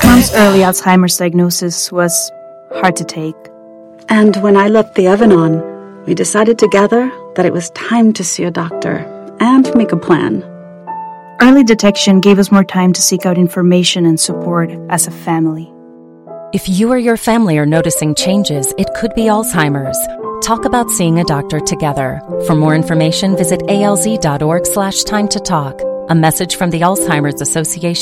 Mom's early Alzheimer's diagnosis was hard to take. And when I left the oven on, we decided together that it was time to see a doctor and make a plan. Early detection gave us more time to seek out information and support as a family. If you or your family are noticing changes, it could be Alzheimer's. Talk about seeing a doctor together. For more information, visit alz.org/time to talk. A message from the Alzheimer's Association.